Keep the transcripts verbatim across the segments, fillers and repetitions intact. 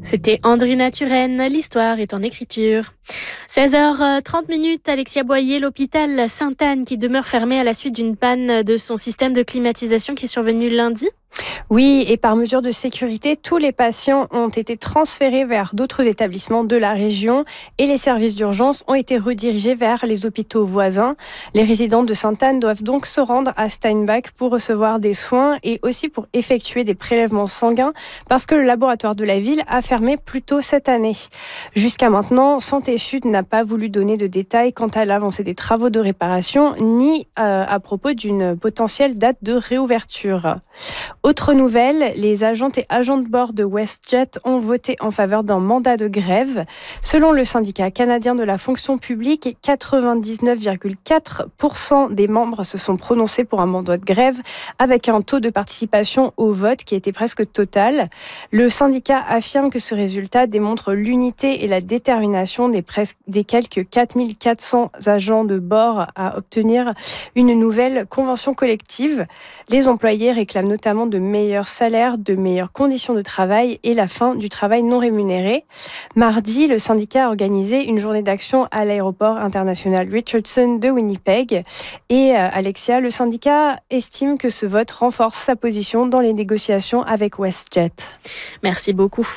C'était Andrina Turenne, l'histoire est en écriture. seize heures trente minutes, Alexia Boyer, l'hôpital Sainte-Anne qui demeure fermé à la suite d'une panne de son système de climatisation qui est survenue lundi. Oui, et par mesure de sécurité, tous les patients ont été transférés vers d'autres établissements de la région et les services d'urgence ont été redirigés vers les hôpitaux voisins. Les résidents de Sainte-Anne doivent donc se rendre à Steinbach pour recevoir des soins et aussi pour effectuer des prélèvements sanguins parce que le laboratoire de la ville a fermé plus tôt cette année. Jusqu'à maintenant, Santé Sud n'a pas voulu donner de détails quant à l'avancée des travaux de réparation ni euh, à propos d'une potentielle date de réouverture. Autre nouvelle, les agentes et agents de bord de WestJet ont voté en faveur d'un mandat de grève. Selon le syndicat canadien de la fonction publique, quatre-vingt-dix-neuf virgule quatre pour cent des membres se sont prononcés pour un mandat de grève avec un taux de participation au vote qui était presque total. Le syndicat affirme que ce résultat démontre l'unité et la détermination des, presque, des quelques quatre mille quatre cents agents de bord à obtenir une nouvelle convention collective. Les employés réclament notamment de meilleurs salaires, de meilleures conditions de travail et la fin du travail non rémunéré. Mardi, le syndicat a organisé une journée d'action à l'aéroport international Richardson de Winnipeg. Et euh, Alexia, le syndicat estime que ce vote renforce sa position dans les négociations avec WestJet. Merci beaucoup.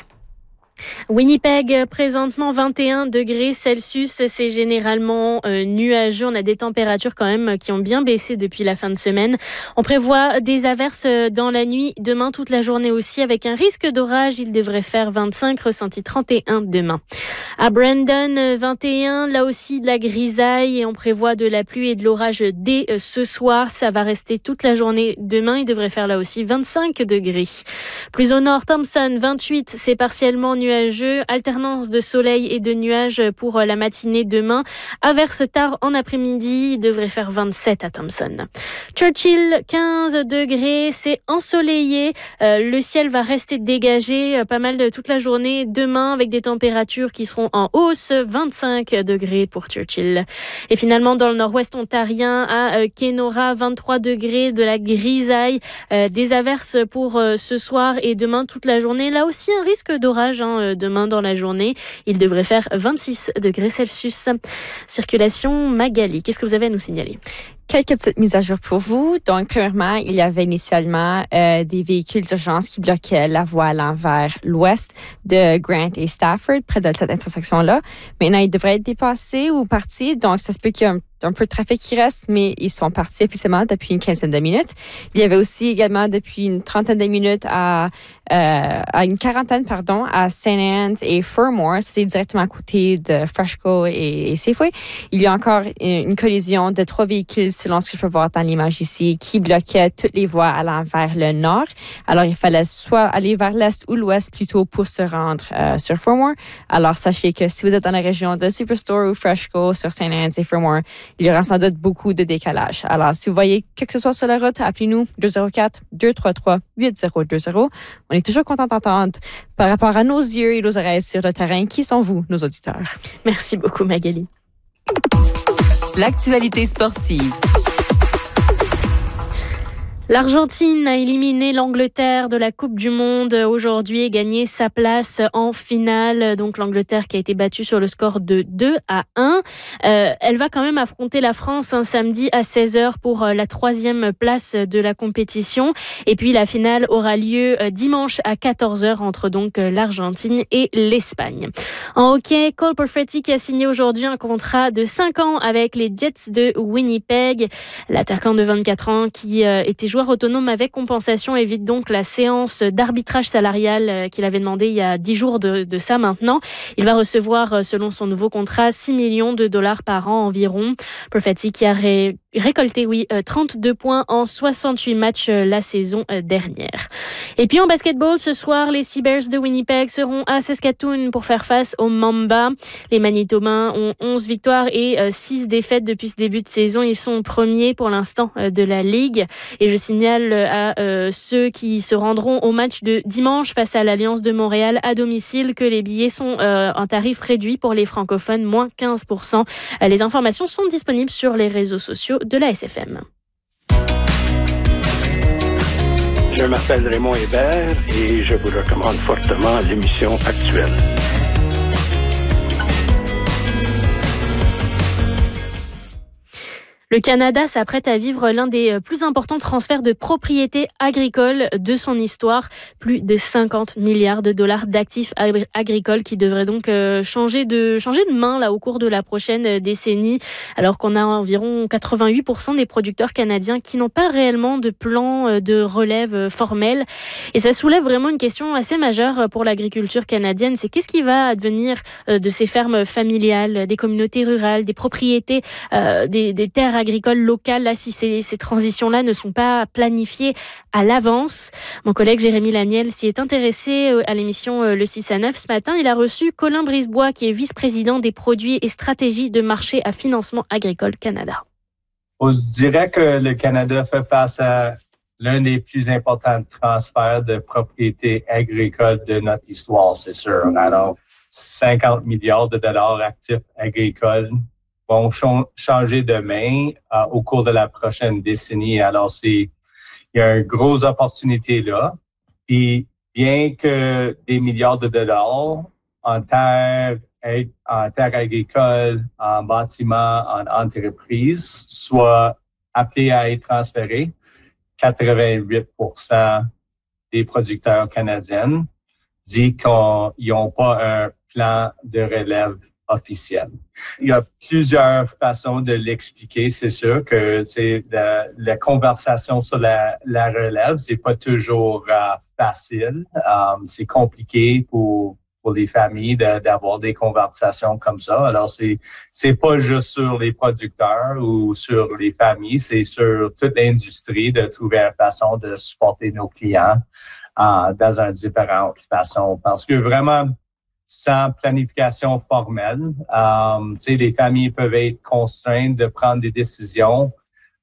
Winnipeg, présentement vingt et un degrés Celsius, c'est généralement euh, nuageux. On a des températures quand même qui ont bien baissé depuis la fin de semaine. On prévoit des averses dans la nuit, demain toute la journée aussi, avec un risque d'orage. Il devrait faire vingt-cinq, ressenti trente et un demain. À Brandon, vingt et un, là aussi de la grisaille et on prévoit de la pluie et de l'orage dès ce soir. Ça va rester toute la journée demain. Il devrait faire là aussi vingt-cinq degrés. Plus au nord, Thompson, vingt-huit, c'est partiellement nuageux. Nuageux, alternance de soleil et de nuages pour la matinée demain. Averse tard en après-midi, il devrait faire vingt-sept à Thompson. Churchill, quinze degrés, c'est ensoleillé. Euh, le ciel va rester dégagé euh, pas mal de toute la journée demain avec des températures qui seront en hausse, vingt-cinq degrés pour Churchill. Et finalement, dans le nord-ouest ontarien, à euh, Kenora, vingt-trois degrés, de la grisaille, euh, des averses pour euh, ce soir et demain toute la journée. Là aussi, un risque d'orage hein, demain dans la journée. Il devrait faire vingt-six degrés Celsius. Circulation, Magali, qu'est-ce que vous avez à nous signaler? Quelques petites mises à jour pour vous. Donc, premièrement, il y avait initialement euh, des véhicules d'urgence qui bloquaient la voie allant vers l'ouest de Grant et Stafford, près de cette intersection-là. Maintenant, ils devraient être dépassés ou partis. Donc, ça se peut qu'il y ait un un peu de trafic qui reste, mais ils sont partis officiellement depuis une quinzaine de minutes. Il y avait aussi également depuis une trentaine de minutes à, euh, à une quarantaine, pardon, à Saint Anne's et Fermor. C'est directement à côté de Freshco et, et Safeway. Il y a encore une collision de trois véhicules, selon ce que je peux voir dans l'image ici, qui bloquaient toutes les voies allant vers le nord. Alors, il fallait soit aller vers l'est ou l'ouest plutôt pour se rendre euh, sur Fermor. Alors, sachez que si vous êtes dans la région de Superstore ou Freshco sur Saint Anne's et Fermor, il y aura sans doute beaucoup de décalage. Alors, si vous voyez quoi que ce soit sur la route, appelez-nous deux zéro quatre, deux trois trois, huit zéro deux zéro. On est toujours content d'entendre par rapport à nos yeux et nos oreilles sur le terrain. Qui sont vous, nos auditeurs? Merci beaucoup, Magali. L'actualité sportive. L'Argentine a éliminé l'Angleterre de la Coupe du Monde aujourd'hui et gagné sa place en finale. Donc l'Angleterre qui a été battue sur le score de deux à un. Euh, elle va quand même affronter la France un samedi à seize heures pour la troisième place de la compétition. Et puis la finale aura lieu dimanche à quatorze heures entre donc l'Argentine et l'Espagne. En hockey, Cole Perfetti qui a signé aujourd'hui un contrat de cinq ans avec les Jets de Winnipeg. L'attaquant de vingt-quatre ans qui euh, était joueur autonome avec compensation évite donc la séance d'arbitrage salarial qu'il avait demandé il y a dix jours de, de ça maintenant. Il va recevoir, selon son nouveau contrat, six millions de dollars par an environ. Perfetti qui a ré, récolté oui, trente-deux points en soixante-huit matchs la saison dernière. Et puis en basketball, ce soir, les Seabears de Winnipeg seront à Saskatoon pour faire face aux Mamba. Les Manitobains ont onze victoires et six défaites depuis ce début de saison. Ils sont premiers pour l'instant de la Ligue. Et je signale à euh, ceux qui se rendront au match de dimanche face à l'Alliance de Montréal à domicile que les billets sont euh, en tarif réduit pour les francophones, moins quinze pour cent. Euh, les informations sont disponibles sur les réseaux sociaux de la S F M. Je m'appelle Raymond Hébert et je vous recommande fortement l'émission actuelle. Le Canada s'apprête à vivre l'un des plus importants transferts de propriétés agricoles de son histoire. Plus de cinquante milliards de dollars d'actifs agricoles qui devraient donc changer de, changer de main là, au cours de la prochaine décennie, alors qu'on a environ quatre-vingt-huit pour cent des producteurs canadiens qui n'ont pas réellement de plan de relève formel. Et ça soulève vraiment une question assez majeure pour l'agriculture canadienne. C'est qu'est-ce qui va advenir de ces fermes familiales, des communautés rurales, des propriétés, euh, des, des terres agricoles locales, là, si ces, ces transitions-là ne sont pas planifiées à l'avance. Mon collègue Jérémy Laniel s'y est intéressé à l'émission Le six à neuf ce matin. Il a reçu Colin Brisebois, qui est vice-président des produits et stratégies de marché à Financement agricole Canada. Je dirais que le Canada fait face à l'un des plus importants transferts de propriétés agricoles de notre histoire, c'est sûr. Alors, cinquante milliards de dollars actifs agricoles vont ch- changer de main euh, au cours de la prochaine décennie. Alors, c'est, il y a une grosse opportunité là. Puis, bien que des milliards de dollars en terre, en terre agricole, en bâtiment, en entreprise soient appelés à être transférés, quatre-vingt-huit pour cent des producteurs canadiens disent qu'ils n'ont pas un plan de relève officiel. Il y a plusieurs façons de l'expliquer. C'est sûr que c'est la, la conversation sur la, la relève, c'est pas toujours uh, facile. Um, c'est compliqué pour pour les familles de, d'avoir des conversations comme ça. Alors c'est c'est pas juste sur les producteurs ou sur les familles, c'est sur toute l'industrie de trouver une façon de supporter nos clients uh, dans une différente façon. Parce que vraiment, sans planification formelle, um, tu sais, les familles peuvent être contraintes de prendre des décisions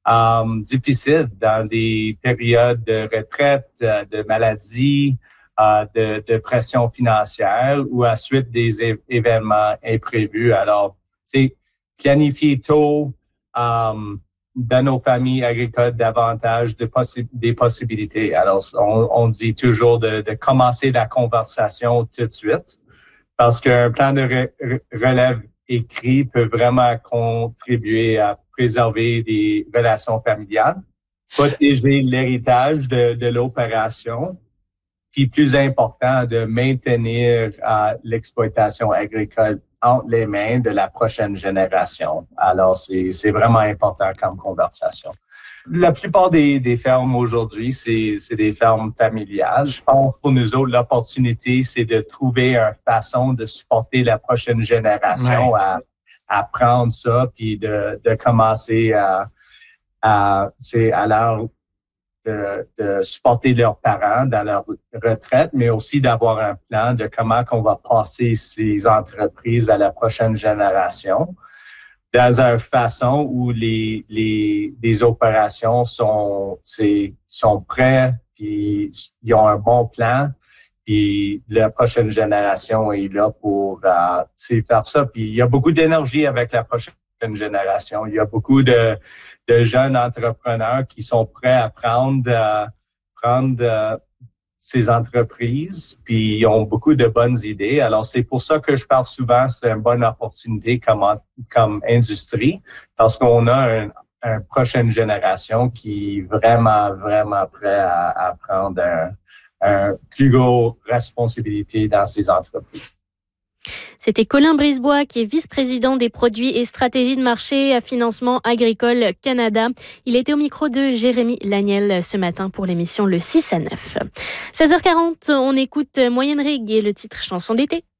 um, difficiles dans des périodes de retraite, de maladie, uh, de, de pression financière ou à suite des é- événements imprévus. Alors, tu sais, planifier tôt um, dans nos familles agricoles davantage de possi- des possibilités. Alors, on, on dit toujours de, de commencer la conversation tout de suite. Parce qu'un plan de re- relève écrit peut vraiment contribuer à préserver des relations familiales, protéger l'héritage de, de l'opération, puis plus important, de maintenir euh, l'exploitation agricole entre les mains de la prochaine génération. Alors, c'est, c'est vraiment important comme conversation. La plupart des, des fermes aujourd'hui, c'est, c'est des fermes familiales. Je pense pour nous autres, l'opportunité, c'est de trouver une façon de supporter la prochaine génération ouais. à, à prendre ça, puis de, de commencer à, à, à leur de, de supporter leurs parents dans leur retraite, mais aussi d'avoir un plan de comment qu'on va passer ces entreprises à la prochaine génération, dans une façon où les les, les opérations sont c'est, sont prêtes, puis ils ont un bon plan, puis la prochaine génération est là pour euh, faire ça. Puis il y a beaucoup d'énergie avec la prochaine génération. Il y a beaucoup de, de jeunes entrepreneurs qui sont prêts à prendre euh, prendre euh, ces entreprises, puis ils ont beaucoup de bonnes idées. Alors, c'est pour ça que je parle souvent, c'est une bonne opportunité comme, comme industrie, parce qu'on a une un prochaine génération qui est vraiment, vraiment prêt à, à prendre un, un plus gros responsabilité dans ces entreprises. C'était Colin Brisebois, qui est vice-président des produits et stratégies de marché à Financement agricole Canada. Il était au micro de Jérémy Laniel ce matin pour l'émission Le six à neuf. seize heures quarante, on écoute Moyenne Rig et le titre Chanson d'été.